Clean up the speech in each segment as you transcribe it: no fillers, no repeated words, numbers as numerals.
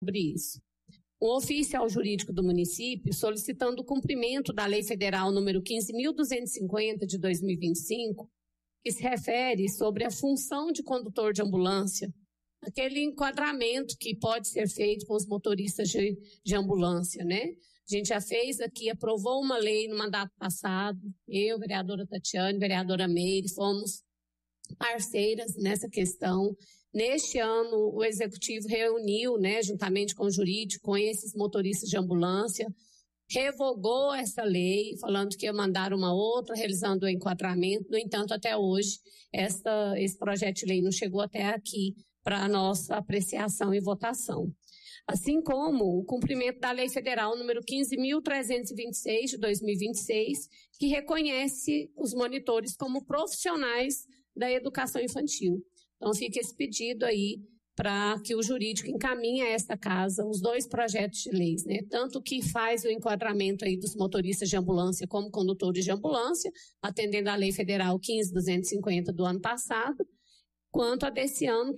sobre isso. Um ofício ao jurídico do município solicitando o cumprimento da Lei Federal número 15.250 de 2025, que se refere sobre a função de condutor de ambulância, aquele enquadramento que pode ser feito com os motoristas de ambulância, né? A gente já fez aqui, aprovou uma lei no mandato passado, eu, vereadora Tatiane, vereadora Meire, fomos parceiras nessa questão. Neste ano, o Executivo reuniu, né, juntamente com o Jurídico, com esses motoristas de ambulância, revogou essa lei, falando que ia mandar uma outra, realizando o enquadramento. No entanto, até hoje, esse projeto de lei não chegou até aqui para a nossa apreciação e votação. Assim como o cumprimento da Lei Federal número 15.326 de 2026, que reconhece os monitores como profissionais da educação infantil. Então, fica esse pedido aí para que o jurídico encaminhe a esta casa os dois projetos de leis, né? Tanto que faz o enquadramento aí dos motoristas de ambulância como condutores de ambulância, atendendo à Lei Federal 15.250 do ano passado, quanto a desse ano,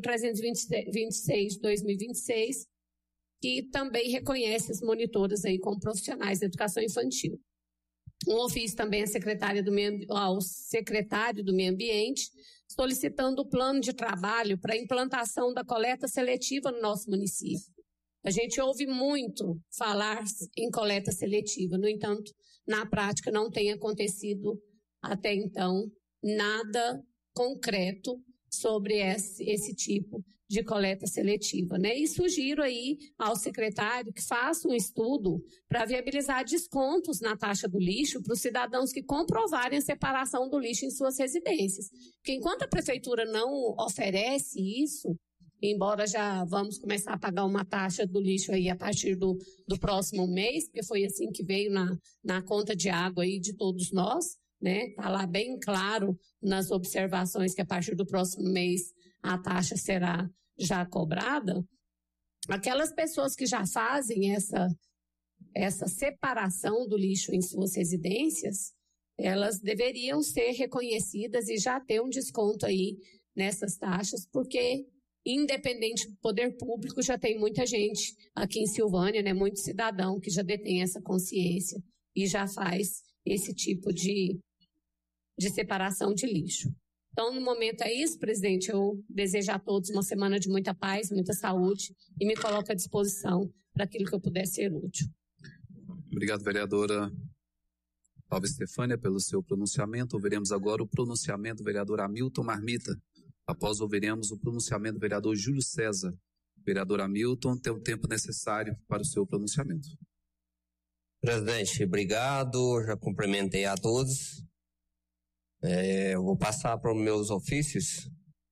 15.326 de 2026, que também reconhece os monitores aí como profissionais da educação infantil. Um ofício também ao secretário do Meio Ambiente, solicitando o plano de trabalho para a implantação da coleta seletiva no nosso município. A gente ouve muito falar em coleta seletiva, no entanto, na prática não tem acontecido até então nada concreto sobre esse tipo de coleta seletiva, né? E sugiro aí ao secretário que faça um estudo para viabilizar descontos na taxa do lixo para os cidadãos que comprovarem a separação do lixo em suas residências. Porque enquanto a prefeitura não oferece isso, embora já vamos começar a pagar uma taxa do lixo aí a partir do próximo mês, porque foi assim que veio na conta de água aí de todos nós, né? Está lá bem claro nas observações que a partir do próximo mês a taxa será já cobrada. Aquelas pessoas que já fazem essa separação do lixo em suas residências, elas deveriam ser reconhecidas e já ter um desconto aí nessas taxas, porque independente do poder público já tem muita gente aqui em Silvânia, né? Muito cidadão que já detém essa consciência e já faz esse tipo de separação de lixo. Então, no momento é isso, presidente. Eu desejo a todos uma semana de muita paz, muita saúde e me coloco à disposição para aquilo que eu puder ser útil. Obrigado, vereadora Alva Estefânia, pelo seu pronunciamento. Ouviremos agora o pronunciamento do vereador Hamilton Marmita. Após ouviremos o pronunciamento do vereador Júlio César. Vereador Hamilton, tem o tempo necessário para o seu pronunciamento. Presidente, obrigado. Já cumprimentei a todos. Eu vou passar para os meus ofícios.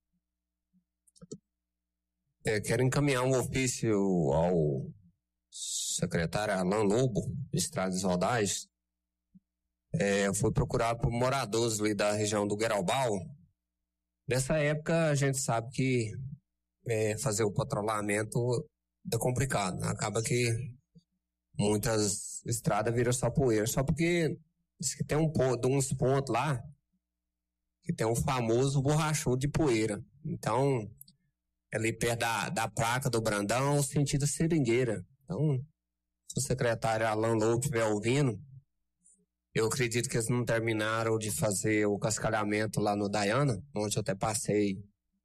Quero encaminhar um ofício ao secretário Alan Lobo, de Estradas Rodais. Eu fui procurado por moradores ali da região do Gueralbal. Nessa época, a gente sabe que fazer o patrulhamento é complicado. Acaba que muitas estradas viram só poeira. Só porque diz que tem uns pontos lá que tem um famoso borrachudo de poeira. Então, ali perto da placa do Brandão, sentido Seringueira. Então, se o secretário Alan Lobo estiver ouvindo, eu acredito que eles não terminaram de fazer o cascalhamento lá no Dayana, onde eu até passei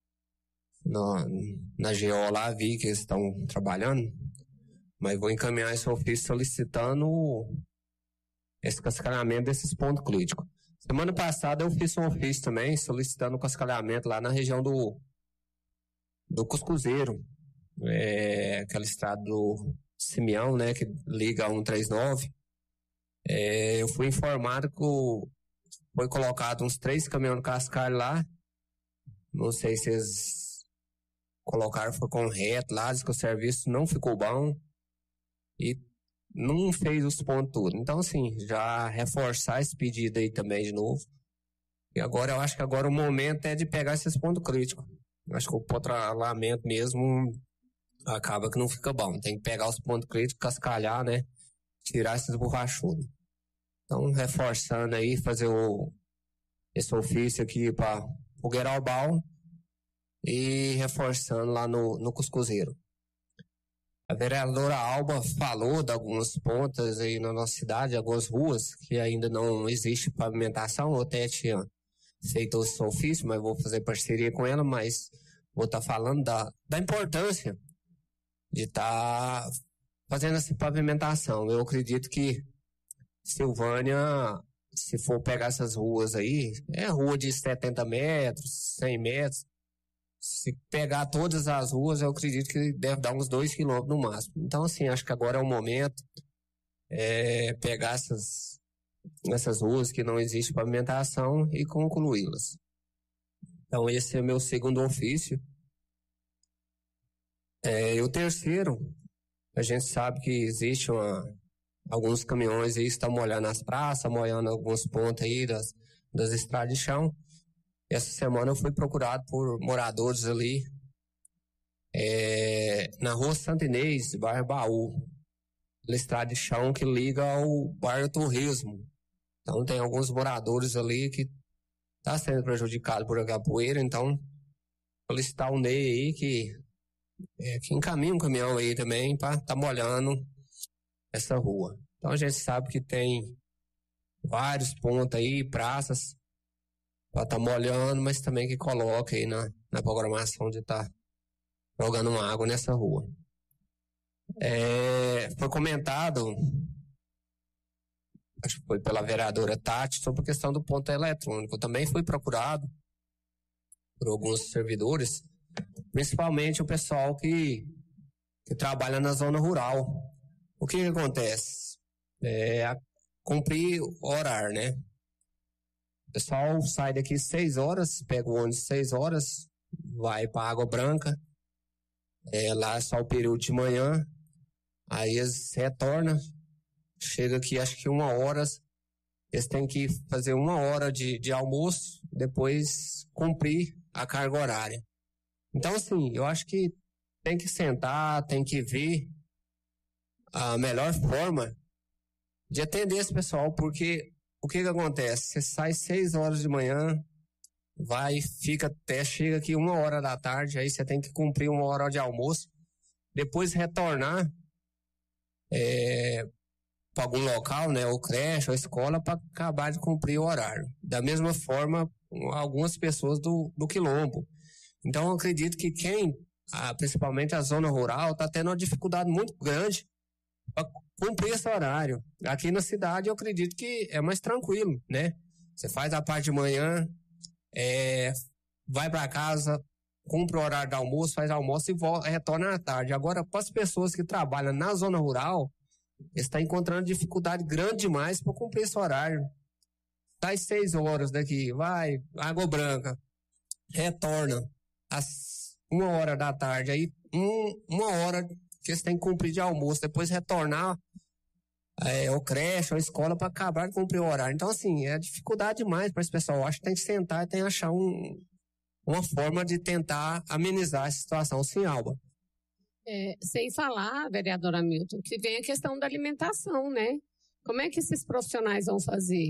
na GO lá, vi que eles estão trabalhando, mas vou encaminhar esse ofício solicitando esse cascalhamento desses pontos críticos. Semana passada eu fiz um ofício também solicitando o cascalhamento lá na região do Cuscuzeiro, aquela estrada do Simeão, né, que liga a 139. Eu fui informado que foi colocado uns 3 caminhões de cascalho lá. Não sei se eles colocaram, foi com reto lá, diz que o serviço não ficou bom e não fez os pontos tudo. Então, assim, já reforçar esse pedido aí também de novo. E agora, eu acho que agora o momento é de pegar esses pontos críticos. Eu acho que o patrulhamento mesmo acaba que não fica bom. Tem que pegar os pontos críticos, cascalhar, né? Tirar esses borrachudos. Então, reforçando aí, fazer esse ofício aqui para o Gueralbal e reforçando lá no Cuscuzeiro. A vereadora Alba falou de algumas pontas aí na nossa cidade, algumas ruas que ainda não existe pavimentação. Eu até tinha feito esse ofício, mas vou fazer parceria com ela, mas vou estar falando da importância de estar fazendo essa pavimentação. Eu acredito que Silvânia, se for pegar essas ruas aí, é rua de 70 metros, 100 metros. Se pegar todas as ruas, eu acredito que deve dar uns 2 quilômetros no máximo. Então, assim, acho que agora é o momento pegar essas ruas que não existe pavimentação e concluí-las. Então, esse é meu segundo ofício. E o terceiro, a gente sabe que existe alguns caminhões aí que estão molhando as praças, molhando alguns pontos aí das estradas de chão. Essa semana eu fui procurado por moradores ali na rua Santa Inês, bairro Baú, na estrada de chão que liga ao bairro Torresmo. Então tem alguns moradores ali que estão sendo prejudicados por aquela poeira, então solicitar o Ney aí que encaminha um caminhão aí também para estar molhando essa rua. Então a gente sabe que tem vários pontos aí, praças, para estar molhando, mas também que coloca aí na programação de estar jogando uma água nessa rua. Foi comentado, acho que foi pela vereadora Tati, sobre a questão do ponto eletrônico. Eu também fui procurado por alguns servidores, principalmente o pessoal que trabalha na zona rural. O que acontece? Cumprir o horário, né? O pessoal sai daqui 6 horas, pega o ônibus 6 horas, vai para Água Branca, lá é só o período de manhã, aí eles retornam, chega aqui acho que 1 hora, eles têm que fazer 1 hora de almoço, depois cumprir a carga horária. Então, assim, eu acho que tem que sentar, tem que ver a melhor forma de atender esse pessoal, porque o que acontece? Você sai 6 horas de manhã, chega aqui 1 hora da tarde, aí você tem que cumprir 1 hora de almoço, depois retornar para algum local, né, ou creche, ou escola, para acabar de cumprir o horário. Da mesma forma, algumas pessoas do Quilombo. Então, eu acredito que principalmente a zona rural, está tendo uma dificuldade muito grande para cumprir esse horário. Aqui na cidade eu acredito que é mais tranquilo, né? Você faz a parte de manhã, vai para casa, cumpre o horário do almoço, faz almoço e retorna à tarde. Agora, para as pessoas que trabalham na zona rural, eles estão encontrando dificuldade grande demais para cumprir esse horário. Sai 6 horas daqui, vai, Água Branca, retorna às 1 hora da tarde, aí 1 hora que eles têm que cumprir de almoço, depois retornar ou creche ou escola para acabar de cumprir o horário. Então, assim, é dificuldade demais para esse pessoal. Eu acho que tem que sentar e tem que achar uma forma de tentar amenizar essa situação. Sim, Alba. Sem falar, vereador Hamilton, que vem a questão da alimentação, né? Como é que esses profissionais vão fazer?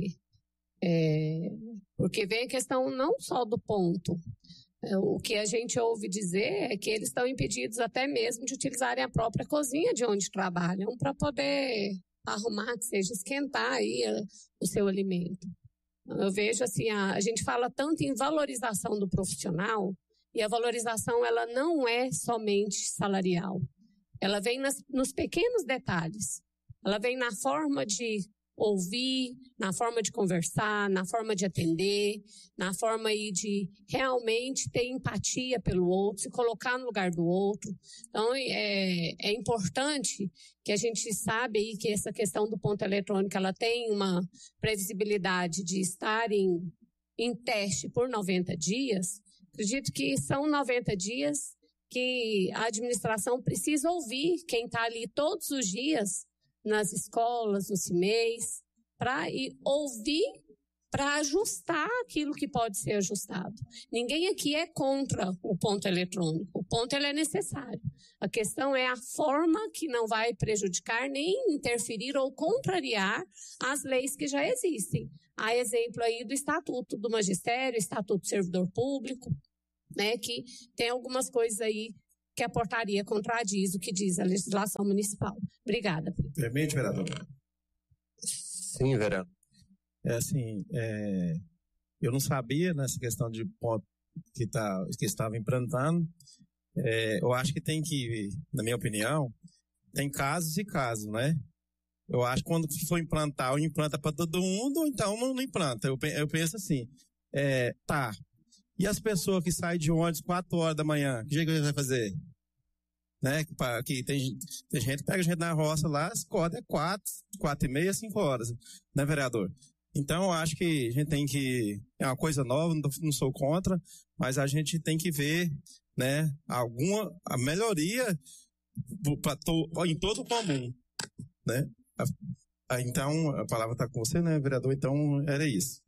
Porque vem a questão não só do ponto. O que a gente ouve dizer é que eles estão impedidos até mesmo de utilizarem a própria cozinha de onde trabalham para poder arrumar, que seja esquentar aí o seu alimento. Eu vejo assim, a gente fala tanto em valorização do profissional, e a valorização ela não é somente salarial. Ela vem nos pequenos detalhes. Ela vem na forma de ouvir, na forma de conversar, na forma de atender, na forma aí de realmente ter empatia pelo outro, se colocar no lugar do outro. Então, é importante que a gente saiba aí que essa questão do ponto eletrônico, ela tem uma previsibilidade de estar em teste por 90 dias. Acredito que são 90 dias que a administração precisa ouvir quem está ali todos os dias nas escolas, nos CIMEIs, para ouvir, para ajustar aquilo que pode ser ajustado. Ninguém aqui é contra o ponto eletrônico. O ponto ele é necessário. A questão é a forma que não vai prejudicar nem interferir ou contrariar as leis que já existem. Há exemplo aí do Estatuto do Magistério, Estatuto do Servidor Público, né, que tem algumas coisas aí que a portaria contradiz o que diz a legislação municipal. Obrigada. Permite, vereador? Sim, vereador. Eu não sabia nessa questão de ponto que estava implantando. Eu acho que tem que, na minha opinião, tem casos e casos, né? Eu acho que quando for implantar, ou implanta para todo mundo, ou então não implanta. Eu penso assim, tá. E as pessoas que saem de ônibus 4 horas da manhã, que jeito que a gente vai fazer? Né? Que tem gente que pega a gente na roça lá, as cordas é 4h30, 5 horas, né, vereador? Então, eu acho que a gente tem que... É uma coisa nova, não sou contra, mas a gente tem que ver, né, a melhoria em todo o comum, né? Então, a palavra está com você, né, vereador? Então, era isso.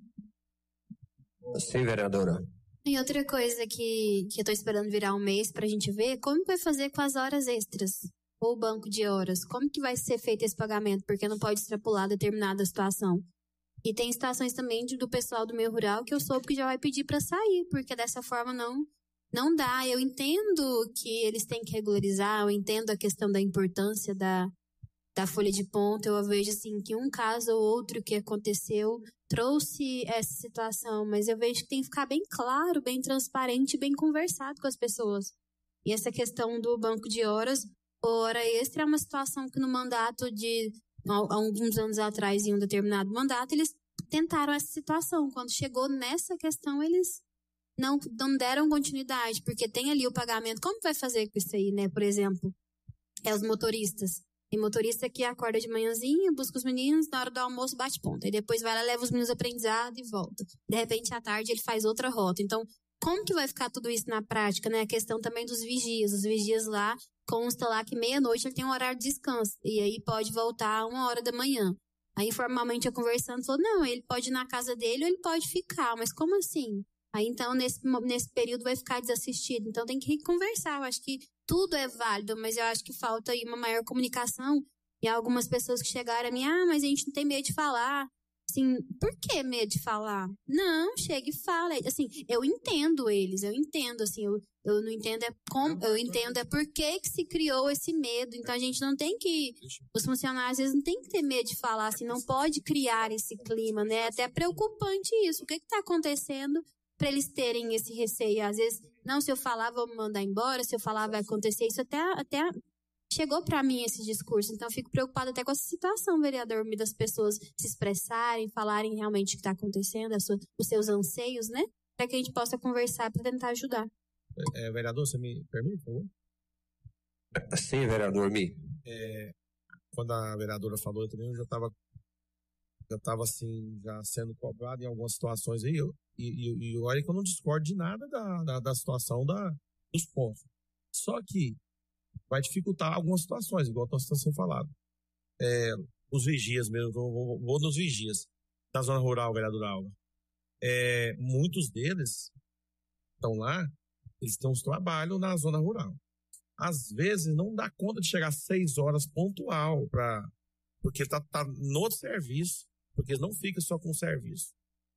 Sim, vereadora. E outra coisa que eu estou esperando virar um mês para a gente ver, como que vai fazer com as horas extras? Ou o banco de horas? Como que vai ser feito esse pagamento? Porque não pode extrapolar determinada situação. E tem situações também do pessoal do meio rural que eu soube que já vai pedir para sair, porque dessa forma não dá. Eu entendo que eles têm que regularizar, eu entendo a questão da importância da folha de ponto. Eu vejo assim que um caso ou outro que aconteceu trouxe essa situação, mas eu vejo que tem que ficar bem claro, bem transparente, bem conversado com as pessoas. E essa questão do banco de horas, hora extra, é uma situação que no mandato há alguns anos atrás, em um determinado mandato, eles tentaram essa situação. Quando chegou nessa questão, eles não deram continuidade, porque tem ali o pagamento. Como vai fazer com isso aí, né? Por exemplo, os motoristas. Tem motorista que acorda de manhãzinha, busca os meninos, na hora do almoço bate ponta. E depois vai lá, leva os meninos aprendizado e volta. De repente, à tarde, ele faz outra rota. Então, como que vai ficar tudo isso na prática, né? A questão também dos vigias. Os vigias lá, consta lá que meia-noite ele tem um horário de descanso. E aí pode voltar a 1h da manhã. Aí, informalmente, eu conversando, falou, não, ele pode ir na casa dele ou ele pode ficar. Mas como assim? Aí, então, nesse período vai ficar desassistido. Então, tem que conversar. Eu acho que tudo é válido, mas eu acho que falta aí uma maior comunicação. E algumas pessoas que chegaram a mim, mas a gente não tem medo de falar. Assim, por que medo de falar? Não, chega e fala. Assim, eu entendo eles, assim, eu não entendo eu entendo por que se criou esse medo. Então, a gente não tem que, os funcionários, às vezes, não tem que ter medo de falar, assim, não pode criar esse clima, né? É até preocupante isso. O que está acontecendo para eles terem esse receio? Às vezes, não, se eu falar, vou me mandar embora, se eu falar, vai acontecer isso. Até chegou para mim esse discurso. Então, eu fico preocupada até com essa situação, vereador, das pessoas se expressarem, falarem realmente o que está acontecendo, os seus anseios, né? Para que a gente possa conversar para tentar ajudar. Vereador, você me permite, por favor? Sim, vereador, Quando a vereadora falou, eu também já estava assim, já sendo cobrado em algumas situações aí. E olha que eu não discordo de nada da situação dos pontos. Só que vai dificultar algumas situações, igual está sendo falado. Os vigias mesmo, vou nos vigias da zona rural, vereador Alva. Muitos deles estão lá, eles têm uns trabalhos na zona rural. Às vezes não dá conta de chegar às 6 horas pontual, porque tá no outro serviço, porque não fica só com o serviço.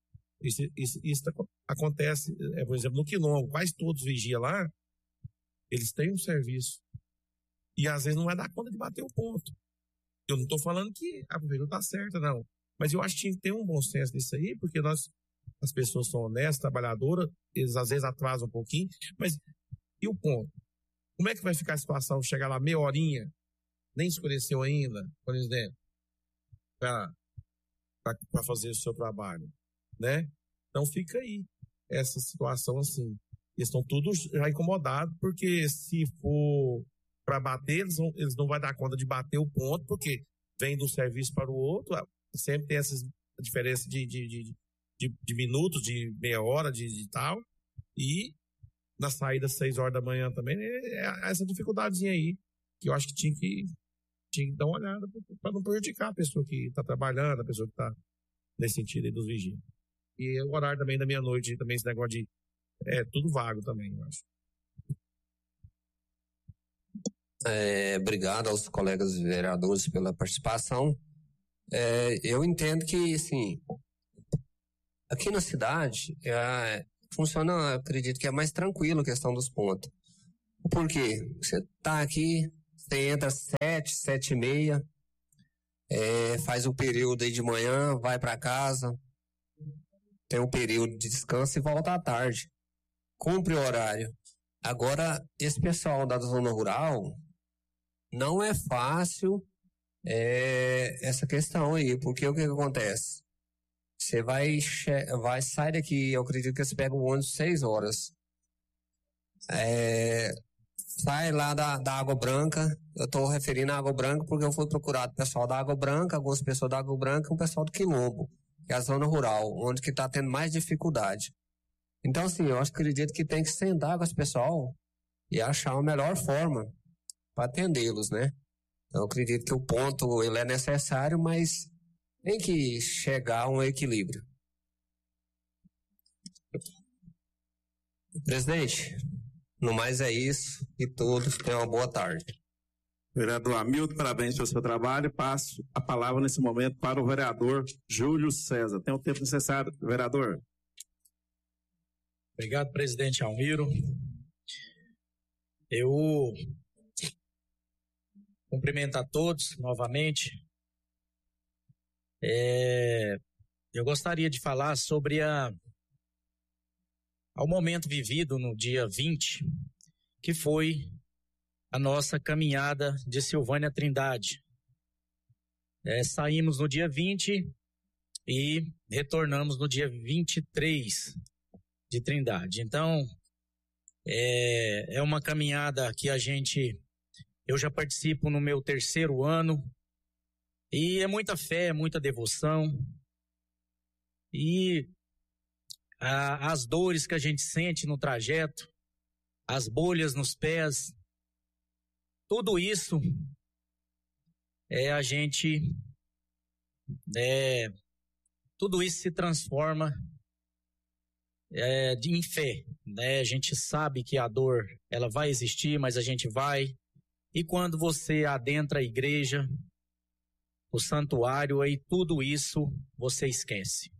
Isso acontece, por exemplo, no Quilombo, quase todos os vigias lá, eles têm um serviço. E às vezes não vai dar conta de bater o ponto. Eu não estou falando que a prefeitura está certa, não. Mas eu acho que tinha que ter um bom senso nisso aí, porque as pessoas são honestas, trabalhadoras, eles às vezes atrasam um pouquinho. Mas e o ponto? Como é que vai ficar a situação? Chegar lá meia horinha, nem escureceu ainda, por exemplo, para fazer o seu trabalho, né? Então fica aí essa situação assim. Eles estão todos já incomodados, porque se for para bater, eles não vão dar conta de bater o ponto, porque vem de um serviço para o outro, sempre tem essa diferença de minutos, de meia hora, de tal, e na saída às 6 horas da manhã também, essa dificuldadezinha aí, que eu acho que tinha que dar uma olhada para não prejudicar a pessoa que está trabalhando, a pessoa que está nesse sentido aí dos vigias. E o horário também da meia-noite, também esse negócio de... tudo vago também, eu acho. Obrigado aos colegas vereadores pela participação. Eu entendo que, assim, aqui na cidade funciona, acredito que é mais tranquilo a questão dos pontos. Por quê? Você tá aqui, você entra 7, 7h30, faz o período aí de manhã, vai para casa, tem um período de descanso e volta à tarde. Cumpre o horário. Agora, esse pessoal da zona rural, não é fácil essa questão aí, porque o que acontece? Você vai sair daqui, eu acredito que você pega o ônibus 6 horas. Sai lá da Água Branca, eu estou referindo à Água Branca porque eu fui procurado pessoal da Água Branca, algumas pessoas da Água Branca e um pessoal do Quilombo, que é a zona rural, onde que está tendo mais dificuldade. Então, assim, eu acredito que tem que sentar com esse pessoal e achar uma melhor forma para atendê-los, né? Então, eu acredito que o ponto ele é necessário, mas tem que chegar a um equilíbrio. Presidente, no mais é isso e todos tenham uma boa tarde. Vereador Hamilton, parabéns pelo seu trabalho. Passo a palavra nesse momento para o vereador Júlio César. Tem o tempo necessário, vereador. Obrigado, presidente Almiro. Eu cumprimento a todos novamente. Eu gostaria de falar sobre ao momento vivido no dia 20, que foi a nossa caminhada de Silvânia Trindade. Saímos no dia 20 e retornamos no dia 23 de Trindade. Então, é uma caminhada que eu já participo no meu 3º ano, e é muita fé, muita devoção, e as dores que a gente sente no trajeto, as bolhas nos pés, tudo isso tudo isso se transforma em fé, né? A gente sabe que a dor ela vai existir, mas a gente vai. E quando você adentra a igreja, o santuário, aí tudo isso você esquece.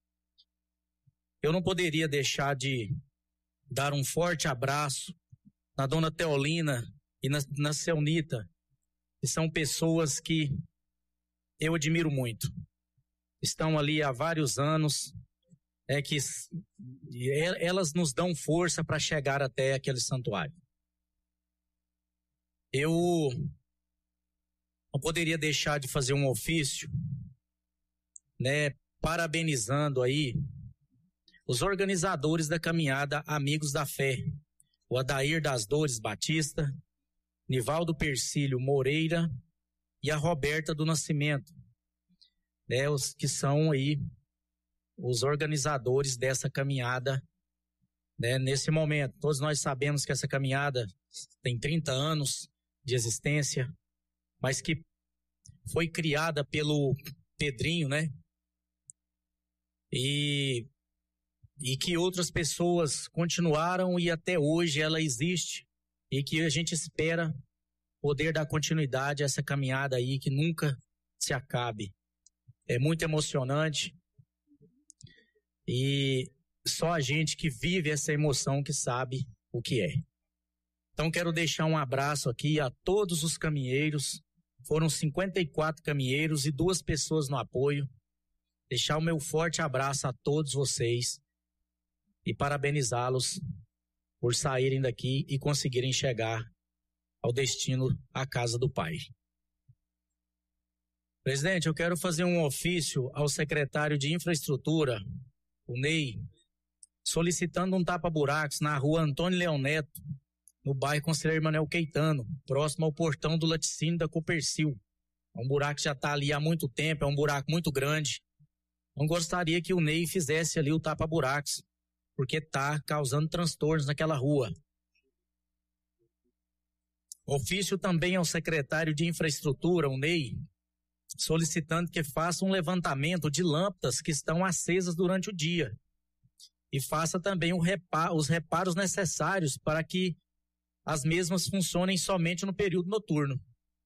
Eu não poderia deixar de dar um forte abraço na dona Teolina e na Celnita, que são pessoas que eu admiro muito. Estão ali há vários anos, que elas nos dão força para chegar até aquele santuário. Eu não poderia deixar de fazer um ofício, né, parabenizando aí os organizadores da caminhada Amigos da Fé, o Adair das Dores Batista, Nivaldo Persílio Moreira e a Roberta do Nascimento, né, os que são aí os organizadores dessa caminhada, né, nesse momento. Todos nós sabemos que essa caminhada tem 30 anos de existência, mas que foi criada pelo Pedrinho, né? E que outras pessoas continuaram e até hoje ela existe, e que a gente espera poder dar continuidade a essa caminhada aí que nunca se acabe. É muito emocionante e só a gente que vive essa emoção que sabe o que é. Então quero deixar um abraço aqui a todos os caminheiros. Foram 54 caminheiros e 2 pessoas no apoio. Deixar o meu forte abraço a todos vocês e parabenizá-los por saírem daqui e conseguirem chegar ao destino, à casa do Pai. Presidente, eu quero fazer um ofício ao secretário de Infraestrutura, o Ney, solicitando um tapa-buracos na rua Antônio Leão Neto, no bairro Conselheiro Manuel Queitano, próximo ao portão do laticínio da Copercil. É um buraco que já está ali há muito tempo, é um buraco muito grande. Não gostaria que o Ney fizesse ali o tapa-buracos, porque está causando transtornos naquela rua. Ofício também ao secretário de Infraestrutura, o Ney, solicitando que faça um levantamento de lâmpadas que estão acesas durante o dia e faça também os reparos necessários para que as mesmas funcionem somente no período noturno.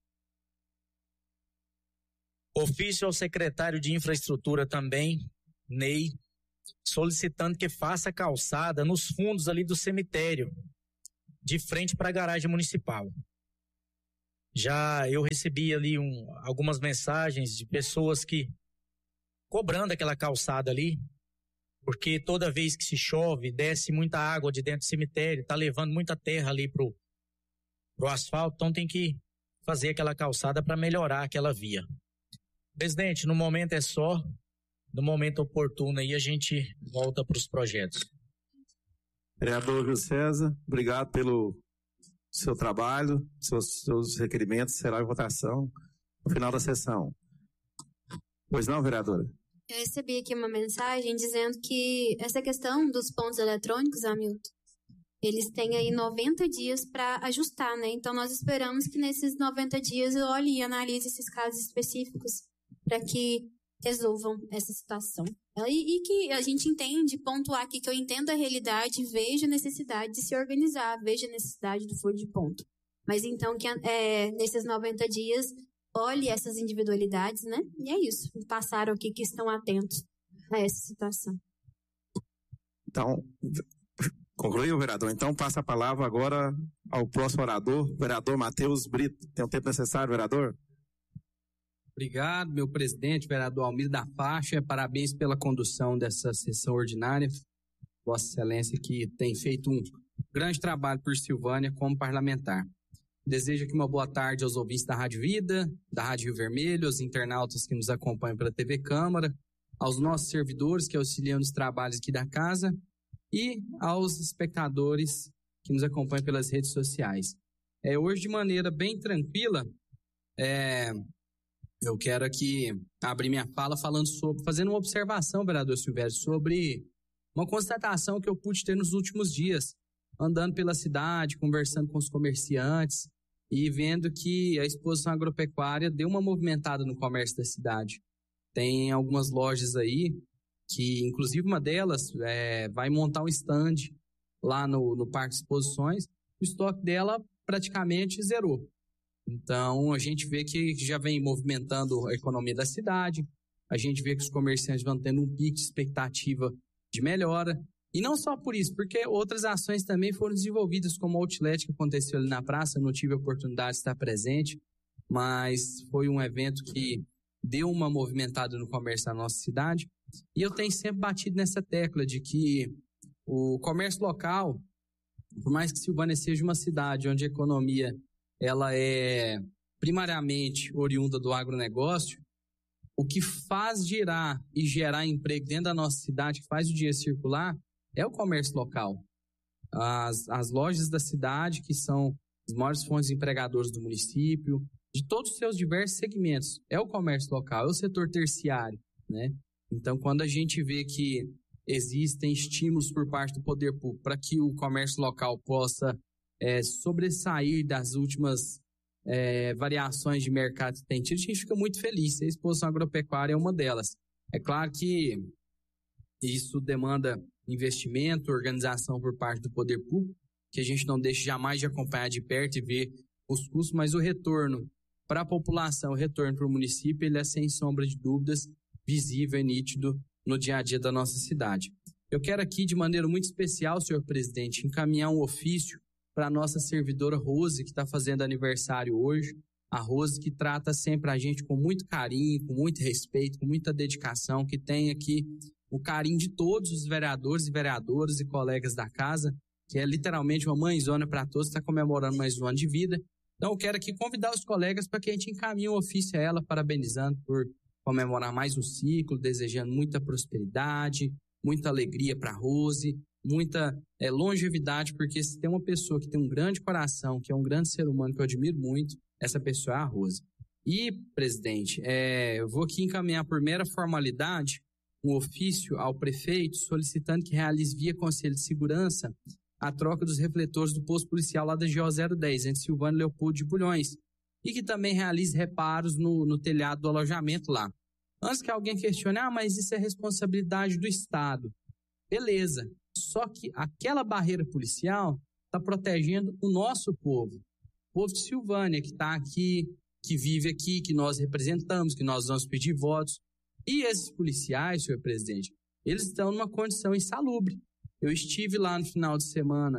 Ofício ao secretário de Infraestrutura também, Ney, solicitando que faça calçada nos fundos ali do cemitério, de frente para a garagem municipal. Já eu recebi ali algumas mensagens de pessoas que cobrando aquela calçada ali, porque toda vez que se chove, desce muita água de dentro do cemitério, está levando muita terra ali pro asfalto, então tem que fazer aquela calçada para melhorar aquela via. Presidente, no momento é só, no momento oportuno aí a gente volta para os projetos. Vereador Júlio César, obrigado pelo seu trabalho, seus requerimentos, será em votação no final da sessão. Pois não, vereadora? Eu recebi aqui uma mensagem dizendo que essa questão dos pontos eletrônicos, Hamilton, eles têm aí 90 dias para ajustar, né? Então, nós esperamos que nesses 90 dias eu olhe e analise esses casos específicos para que resolvam essa situação. E que a gente entende, pontuar aqui, que eu entendo a realidade, vejo a necessidade de se organizar, vejo a necessidade do furo de ponto. Mas então, que nesses 90 dias, olhe essas individualidades, né? E é isso. Passaram aqui que estão atentos a essa situação. Então, concluiu, vereador? Então, passa a palavra agora ao próximo orador, vereador Matheus Brito. Tem o tempo necessário, vereador? Obrigado, meu presidente, vereador Almir da Faixa. Parabéns pela condução dessa sessão ordinária. Vossa Excelência, que tem feito um grande trabalho por Silvânia como parlamentar. Desejo aqui uma boa tarde aos ouvintes da Rádio Vida, da Rádio Rio Vermelho, aos internautas que nos acompanham pela TV Câmara, aos nossos servidores que auxiliam nos trabalhos aqui da casa e aos espectadores que nos acompanham pelas redes sociais. Hoje, de maneira bem tranquila, eu quero aqui abrir minha fala fazendo uma observação, vereador Silvério, sobre uma constatação que eu pude ter nos últimos dias, andando pela cidade, conversando com os comerciantes e vendo que a exposição agropecuária deu uma movimentada no comércio da cidade. Tem algumas lojas aí que, inclusive uma delas, vai montar um stand lá no Parque de Exposições, o estoque dela praticamente zerou. Então, a gente vê que já vem movimentando a economia da cidade, a gente vê que os comerciantes vão tendo um pico de expectativa de melhora. E não só por isso, porque outras ações também foram desenvolvidas, como o outlet que aconteceu ali na praça. Não tive a oportunidade de estar presente, mas foi um evento que deu uma movimentada no comércio da nossa cidade. E eu tenho sempre batido nessa tecla de que o comércio local, por mais que Silvânia seja uma cidade onde a economia ela é primariamente oriunda do agronegócio, o que faz girar e gerar emprego dentro da nossa cidade, que faz o dinheiro circular, é o comércio local. As lojas da cidade, que são as maiores fontes empregadoras do município, de todos os seus diversos segmentos, é o comércio local, é o setor terciário, né? Então, quando a gente vê que existem estímulos por parte do poder público para que o comércio local possa sobressair das últimas variações de mercado que tem tido, a gente fica muito feliz. A exposição agropecuária é uma delas. É claro que isso demanda investimento, organização por parte do poder público, que a gente não deixa jamais de acompanhar de perto e ver os custos, mas o retorno para a população, o retorno para o município, ele é sem sombra de dúvidas visível e nítido no dia a dia da nossa cidade. Eu quero aqui, de maneira muito especial, senhor presidente, encaminhar um ofício para a nossa servidora Rose, que está fazendo aniversário hoje. A Rose, que trata sempre a gente com muito carinho, com muito respeito, com muita dedicação, que tem aqui o carinho de todos os vereadores e vereadoras e colegas da casa, que é literalmente uma mãezona para todos, está comemorando mais um ano de vida. Então, eu quero aqui convidar os colegas para que a gente encaminhe um ofício a ela, parabenizando por comemorar mais um ciclo, desejando muita prosperidade, muita alegria para a Rose, muita longevidade, porque se tem uma pessoa que tem um grande coração, que é um grande ser humano que eu admiro muito, essa pessoa é a Rose. E, presidente, eu vou aqui encaminhar por mera formalidade um ofício ao prefeito solicitando que realize via Conselho de Segurança a troca dos refletores do posto policial lá da GO 010, entre Silvânia e Leopoldo de Bulhões, e que também realize reparos no telhado do alojamento lá. Antes que alguém questione, mas isso é responsabilidade do Estado. Beleza, só que aquela barreira policial está protegendo o nosso povo. O povo de Silvânia, que está aqui, que vive aqui, que nós representamos, que nós vamos pedir votos. E esses policiais, senhor presidente, eles estão numa condição insalubre. Eu estive lá no final de semana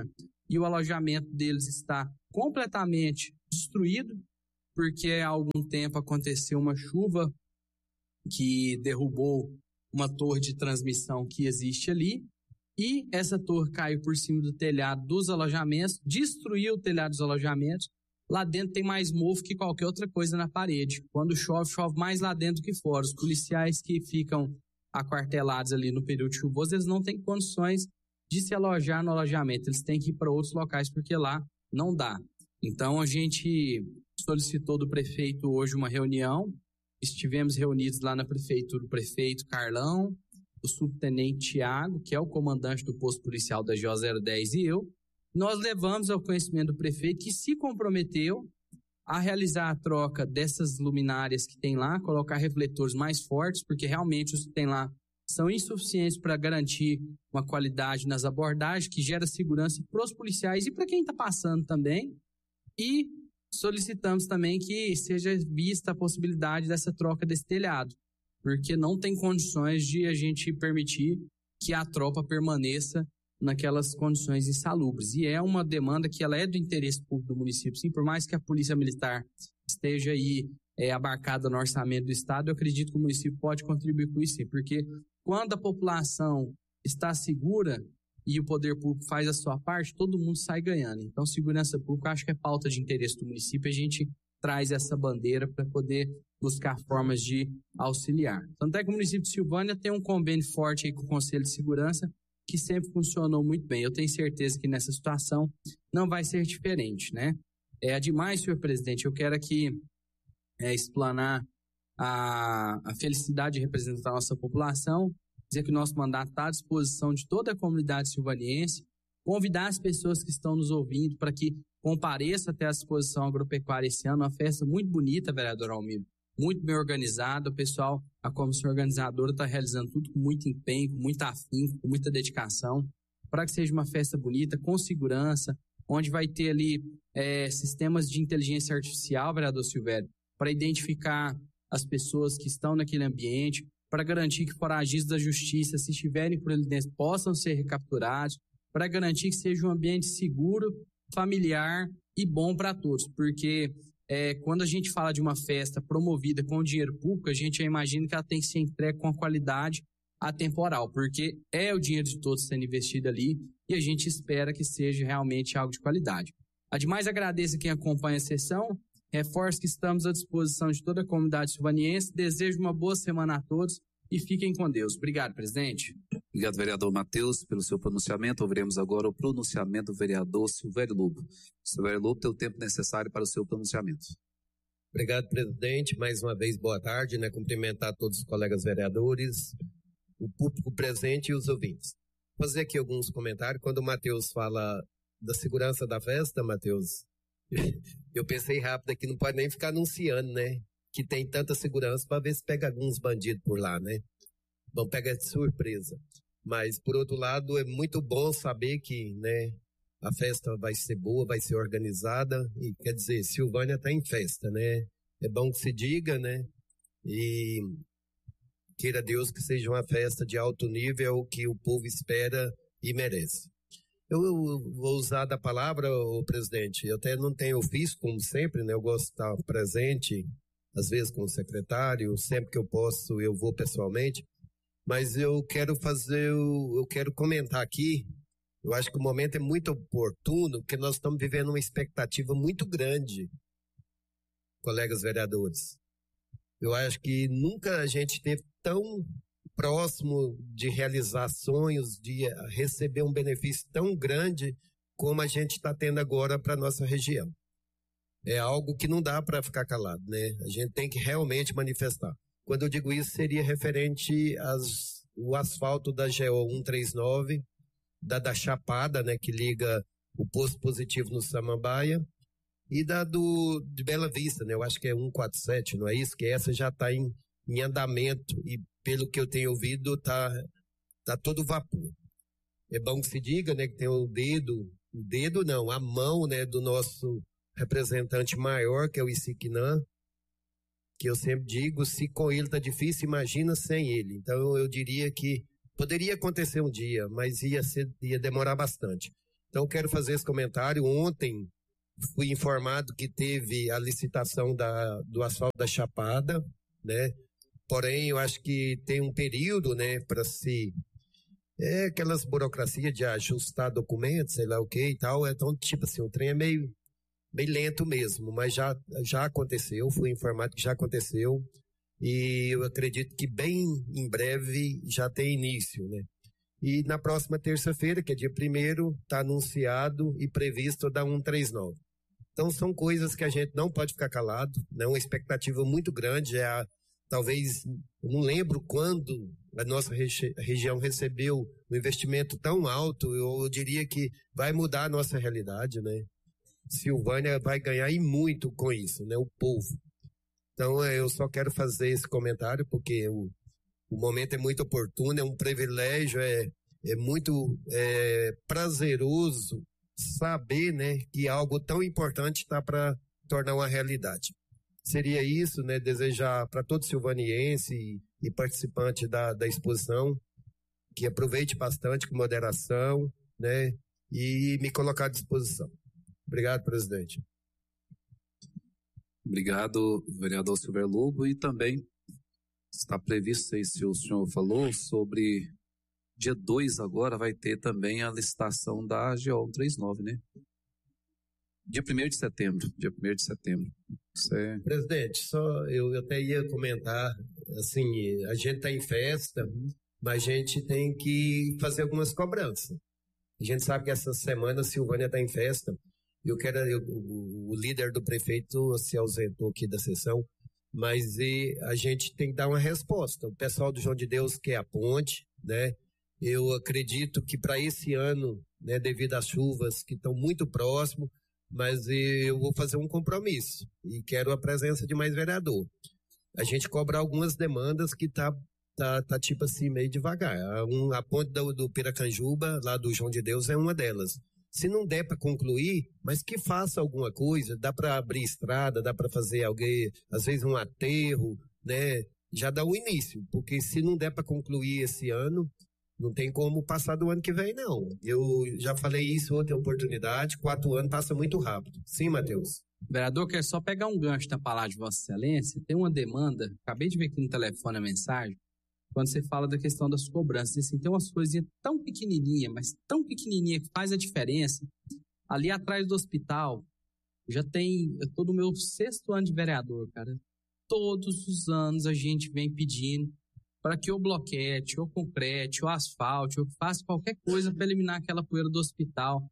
e o alojamento deles está completamente destruído, porque há algum tempo aconteceu uma chuva que derrubou uma torre de transmissão que existe ali, e essa torre caiu por cima do telhado dos alojamentos, destruiu o telhado dos alojamentos. Lá dentro tem mais mofo que qualquer outra coisa na parede. Quando chove, chove mais lá dentro que fora. Os policiais que ficam aquartelados ali no período chuvoso, eles não têm condições de se alojar no alojamento. Eles têm que ir para outros locais porque lá não dá. Então a gente solicitou do prefeito hoje uma reunião. Estivemos reunidos lá na prefeitura o prefeito Carlão, o subtenente Tiago, que é o comandante do posto policial da GO010, e eu. Nós levamos ao conhecimento do prefeito que se comprometeu a realizar a troca dessas luminárias que tem lá, colocar refletores mais fortes, porque realmente os que tem lá são insuficientes para garantir uma qualidade nas abordagens, que gera segurança para os policiais e para quem está passando também. E solicitamos também que seja vista a possibilidade dessa troca desse telhado, porque não tem condições de a gente permitir que a tropa permaneça naquelas condições insalubres. E é uma demanda que ela é do interesse público do município, sim, por mais que a Polícia Militar esteja aí abarcada no orçamento do Estado, eu acredito que o município pode contribuir com isso, sim, porque quando a população está segura e o poder público faz a sua parte, todo mundo sai ganhando. Então, segurança pública, acho que é pauta de interesse do município, a gente traz essa bandeira para poder buscar formas de auxiliar. Tanto é que o município de Silvânia tem um convênio forte aí com o Conselho de Segurança, que sempre funcionou muito bem. Eu tenho certeza que nessa situação não vai ser diferente, né? Ademais, senhor presidente, eu quero aqui explanar a felicidade de representar a nossa população, dizer que o nosso mandato está à disposição de toda a comunidade silvaniense, convidar as pessoas que estão nos ouvindo para que compareça até a exposição agropecuária esse ano, uma festa muito bonita, vereador Almiro, muito bem organizada. O pessoal, a comissão organizadora está realizando tudo com muito empenho, com muito afinco, com muita dedicação, para que seja uma festa bonita, com segurança, onde vai ter ali sistemas de inteligência artificial, vereador Silvério, para identificar as pessoas que estão naquele ambiente, para garantir que foragidos da justiça, se estiverem por ali dentro, possam ser recapturados, para garantir que seja um ambiente seguro, familiar e bom para todos, porque quando a gente fala de uma festa promovida com dinheiro público, a gente já imagina que ela tem que ser entregue com a qualidade atemporal, porque é o dinheiro de todos sendo investido ali e a gente espera que seja realmente algo de qualidade. Ademais, agradeço a quem acompanha a sessão, reforço que estamos à disposição de toda a comunidade silvaniense, desejo uma boa semana a todos e fiquem com Deus. Obrigado, presidente. Obrigado, vereador Matheus, pelo seu pronunciamento. Ouviremos agora o pronunciamento do vereador Silvério Lobo. Silvério Lobo, tem o tempo necessário para o seu pronunciamento. Obrigado, presidente. Mais uma vez, boa tarde, cumprimentar todos os colegas vereadores, o público presente e os ouvintes. Vou fazer aqui alguns comentários. Quando o Matheus fala da segurança da festa, Matheus, eu pensei rápido aqui, não pode nem ficar anunciando, que tem tanta segurança para ver se pega alguns bandidos por lá, Vão pegar de surpresa. Mas, por outro lado, é muito bom saber que, a festa vai ser boa, vai ser organizada. E, quer dizer, Silvânia está em festa, É bom que se diga, E queira Deus que seja uma festa de alto nível que o povo espera e merece. Eu vou usar da palavra, presidente. Eu até não tenho ofício, como sempre, Eu gosto de estar presente, às vezes com o secretário, sempre que eu posso eu vou pessoalmente. Mas eu quero comentar aqui, eu acho que o momento é muito oportuno, porque nós estamos vivendo uma expectativa muito grande, colegas vereadores. Eu acho que nunca a gente esteve tão próximo de realizar sonhos, de receber um benefício tão grande como a gente está tendo agora para a nossa região. É algo que não dá para ficar calado, A gente tem que realmente manifestar. Quando eu digo isso, seria referente ao asfalto da GO 139, da Chapada, que liga o posto positivo no Samambaia, e de Bela Vista, Eu acho que é 147, não é isso? Que essa já está em andamento e, pelo que eu tenho ouvido, tá todo vapor. É bom que se diga, que tem a mão, do nosso representante maior, que é o Isiquinã, que eu sempre digo, se com ele está difícil, imagina sem ele. Então eu diria que poderia acontecer um dia, mas ia demorar bastante. Então, quero fazer esse comentário. Ontem, fui informado que teve a licitação do asfalto da Chapada, né? Porém, eu acho que tem um período, né, para se... aquelas burocracias de ajustar documentos, sei lá o que e tal. Então, tipo assim, o trem é meio lento mesmo, mas já aconteceu, fui informado que já aconteceu. E eu acredito que bem em breve já tem início, né? E na próxima terça-feira, que é dia 1º, está anunciado e previsto da 139. Então, são coisas que a gente não pode ficar calado, né? Uma expectativa muito grande. Talvez, eu não lembro quando a nossa região recebeu um investimento tão alto, eu diria que vai mudar a nossa realidade, né? Silvânia vai ganhar e muito com isso, né? O povo. Então, eu só quero fazer esse comentário porque o momento é muito oportuno, é um privilégio, é muito prazeroso saber, né, que algo tão importante está para tornar uma realidade. Seria isso, né, desejar para todo silvaniense e participante da exposição que aproveite bastante com moderação, né, e me colocar à disposição. Obrigado, presidente. Obrigado, vereador Silvério Lobo. E também está previsto, sei se o senhor falou, sobre dia 2 agora vai ter também a licitação da GO 139, né? Dia 1º de setembro. Presidente, eu até ia comentar, assim, a gente está em festa, mas a gente tem que fazer algumas cobranças. A gente sabe que essa semana a Silvânia está em festa. O líder do prefeito se ausentou aqui da sessão, mas a gente tem que dar uma resposta. O pessoal do João de Deus quer a ponte, né? Eu acredito que para esse ano, né, devido às chuvas que estão muito próximo, mas eu vou fazer um compromisso e quero a presença de mais vereador. A gente cobra algumas demandas que tá tipo assim, meio devagar. A ponte do Piracanjuba, lá do João de Deus, é uma delas. Se não der para concluir, mas que faça alguma coisa, dá para abrir estrada, dá para fazer alguém, às vezes um aterro, né? Já dá o início, porque se não der para concluir esse ano, não tem como passar do ano que vem, não. Eu já falei isso outra oportunidade, 4 anos passa muito rápido. Sim, Matheus? Vereador, quer só pegar um gancho na palavra de Vossa Excelência, tem uma demanda, acabei de ver aqui no telefone a mensagem, quando você fala da questão das cobranças, assim, tem umas coisinhas tão pequenininhas, mas tão pequenininha que faz a diferença. Ali atrás do hospital, eu tô no meu 6º ano de vereador, cara. Todos os anos a gente vem pedindo para que o bloquete, ou concrete, ou asfalto, ou faça qualquer coisa para eliminar aquela poeira do hospital.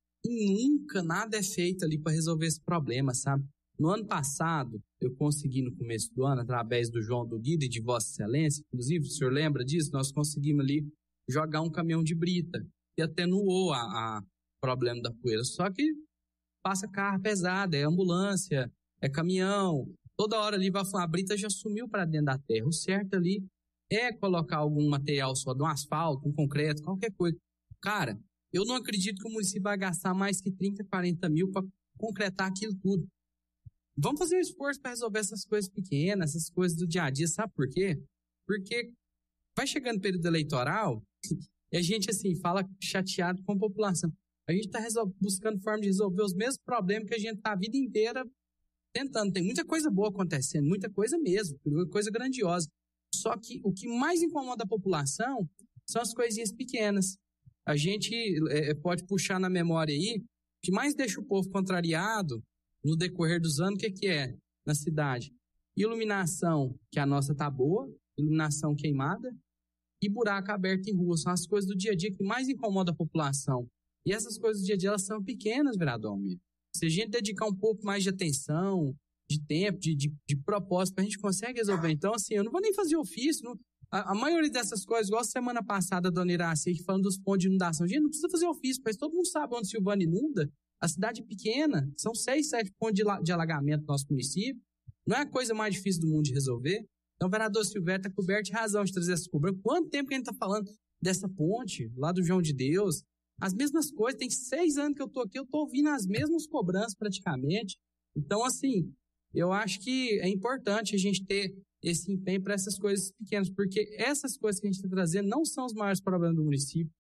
E nunca nada é feito ali para resolver esse problema, sabe? No ano passado, eu consegui no começo do ano, através do João do Guida e de Vossa Excelência, inclusive, o senhor lembra disso? Nós conseguimos ali jogar um caminhão de brita e atenuou a problema da poeira. Só que passa carro pesado, é ambulância, é caminhão, toda hora ali a brita já sumiu para dentro da terra. O certo ali é colocar algum material só, de um asfalto, um concreto, qualquer coisa. Cara, eu não acredito que o município vai gastar mais que 30, 40 mil para concretar aquilo tudo. Vamos fazer um esforço para resolver essas coisas pequenas, essas coisas do dia a dia, sabe por quê? Porque vai chegando o período eleitoral e a gente, assim, fala chateado com a população. A gente está buscando forma de resolver os mesmos problemas que a gente está a vida inteira tentando. Tem muita coisa boa acontecendo, muita coisa mesmo, coisa grandiosa. Só que o que mais incomoda a população são as coisinhas pequenas. A gente pode puxar na memória aí, o que mais deixa o povo contrariado no decorrer dos anos, o que é na cidade? Iluminação, que a nossa tá boa, iluminação queimada, e buraco aberto em rua. São as coisas do dia a dia que mais incomodam a população. E essas coisas do dia a dia, elas são pequenas, vereador Almir. Se a gente dedicar um pouco mais de atenção, de tempo, de propósito, a gente consegue resolver. Então, assim, eu não vou nem fazer ofício. Não. A maioria dessas coisas, igual semana passada a dona Iraci aqui falando dos pontos de inundação. Gente, não precisa fazer ofício, mas todo mundo sabe onde Silvânia inunda. A cidade é pequena, são 6, 7 pontos de alagamento no nosso município. Não é a coisa mais difícil do mundo de resolver. Então, o vereador Silvério está coberto de razão de trazer essa cobrança. Quanto tempo que a gente está falando dessa ponte, lá do João de Deus? As mesmas coisas, tem 6 anos que eu estou aqui, eu estou ouvindo as mesmas cobranças praticamente. Então, assim, eu acho que é importante a gente ter esse empenho para essas coisas pequenas, porque essas coisas que a gente está trazendo não são os maiores problemas do município.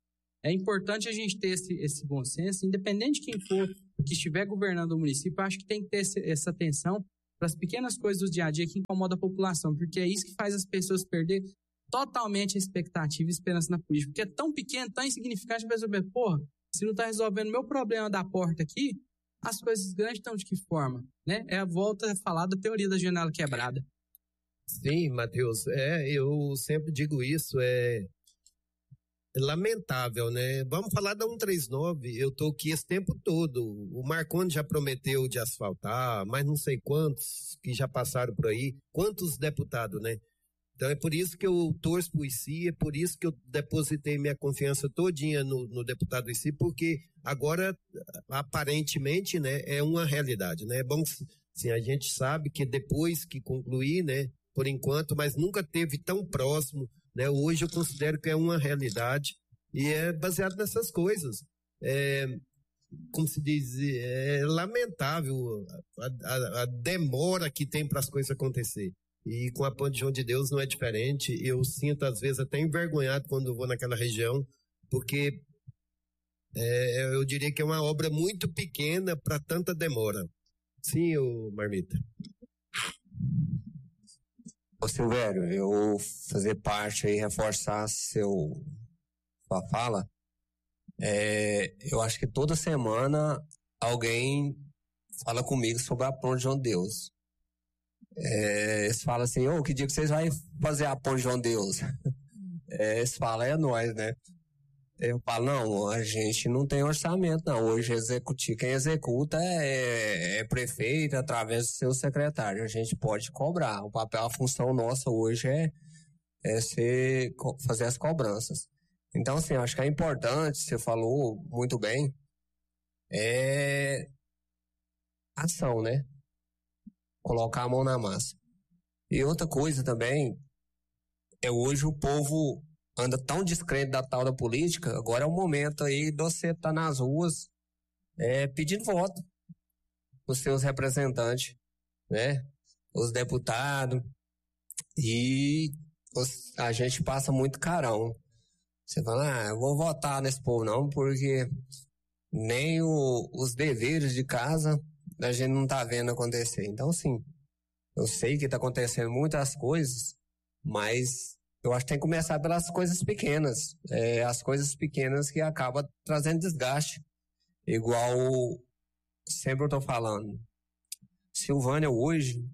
É importante a gente ter esse bom senso, independente de quem for que estiver governando o município, eu acho que tem que ter essa atenção para as pequenas coisas do dia a dia que incomodam a população, porque é isso que faz as pessoas perder totalmente a expectativa e esperança na política, porque é tão pequeno, tão insignificante, a pessoa pensa, porra, se não está resolvendo o meu problema da porta aqui, as coisas grandes estão de que forma, né? É a volta a falar da teoria da janela quebrada. Sim, Matheus, eu sempre digo isso, é lamentável, né? Vamos falar da 139, eu tô aqui esse tempo todo, o Marconi já prometeu de asfaltar, mas não sei quantos que já passaram por aí, quantos deputados, né? Então é por isso que eu torço pro ICI, é por isso que eu depositei minha confiança todinha no deputado ICI, porque agora, aparentemente, né, é uma realidade, né? É bom, sim, a gente sabe que depois que concluir, né, por enquanto, mas nunca teve tão próximo, né? Hoje eu considero que é uma realidade e é baseado nessas coisas. Como se diz, é lamentável a demora que tem para as coisas acontecer. E com a Ponte de João de Deus não é diferente. Eu sinto, às vezes, até envergonhado quando eu vou naquela região, porque eu diria que é uma obra muito pequena para tanta demora. Sim, Marmita. Ô Silvério, eu vou fazer parte aí, reforçar sua fala. Eu acho que toda semana alguém fala comigo sobre a Ponte de João de Deus. Eles falam assim, que dia que vocês vão fazer a Ponte de João de Deus? Eles falam, é nós, né? Eu falo, não, a gente não tem orçamento, não. Hoje quem executa é prefeito através do seu secretário. A gente pode cobrar. A função nossa hoje é fazer as cobranças. Então, assim, acho que é importante, você falou muito bem, ação, né? Colocar a mão na massa. E outra coisa também, hoje o povo anda tão descrente da tal da política, agora é o momento aí de você estar nas ruas pedindo voto os seus representantes, né? Os deputados, e a gente passa muito carão. Você fala, eu vou votar nesse povo não, porque nem os deveres de casa a gente não tá vendo acontecer. Então, sim, eu sei que tá acontecendo muitas coisas, mas eu acho que tem que começar pelas coisas pequenas. As coisas pequenas que acabam trazendo desgaste. Igual sempre eu tô falando. Silvânia hoje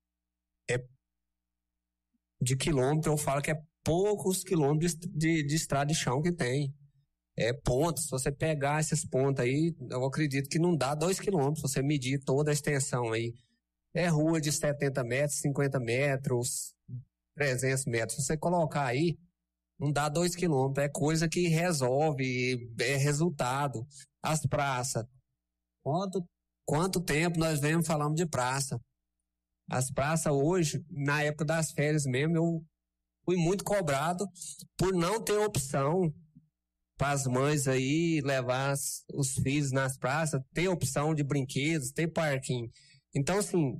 de quilômetro, eu falo que é poucos quilômetros de estrada de chão que tem. Pontos, se você pegar esses pontos aí, eu acredito que não dá 2 quilômetros, se você medir toda a extensão aí. Rua de 70 metros, 50 metros, 300 metros. Se você colocar aí, não dá 2 quilômetros. É coisa que resolve, é resultado. As praças. Quanto tempo nós vemos falando de praça? As praças hoje, na época das férias mesmo, eu fui muito cobrado por não ter opção para as mães aí levar os filhos nas praças, ter opção de brinquedos, ter parquinho. Então, assim,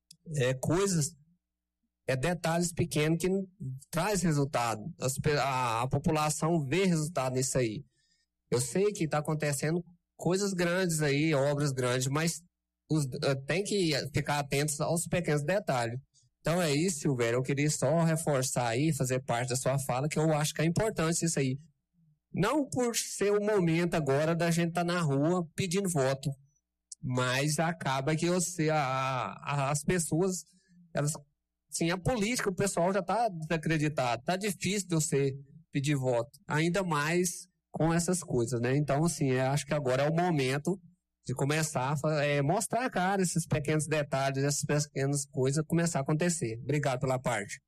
detalhes pequenos que traz resultado. A população vê resultado nisso aí. Eu sei que está acontecendo coisas grandes aí, obras grandes, mas tem que ficar atentos aos pequenos detalhes. Então é isso, Silvério. Eu queria só reforçar aí, fazer parte da sua fala, que eu acho que é importante isso aí. Não por ser o momento agora da gente estar na rua pedindo voto, mas acaba que as pessoas, elas, assim, a política, o pessoal já está desacreditado. Está difícil de você pedir voto, ainda mais com essas coisas, né? Então, assim, acho que agora é o momento de começar a mostrar a cara esses pequenos detalhes, essas pequenas coisas começar a acontecer. Obrigado pela parte.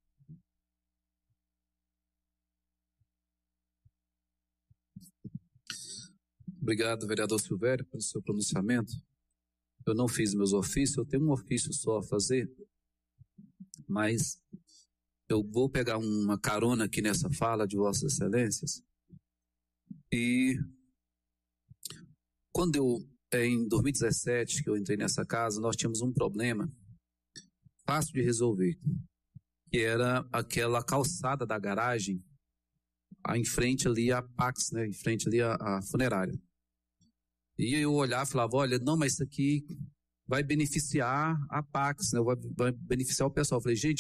Obrigado, vereador Silvério, pelo seu pronunciamento. Eu não fiz meus ofícios, eu tenho um ofício só a fazer, mas eu vou pegar uma carona aqui nessa fala de Vossas Excelências. E quando em 2017, que eu entrei nessa casa, nós tínhamos um problema fácil de resolver, que era aquela calçada da garagem em frente ali a Pax, né? Em frente ali a funerária. E eu olhava e falava, olha, não, mas isso aqui vai beneficiar a Pax, né? Vai beneficiar o pessoal. Eu falei, gente,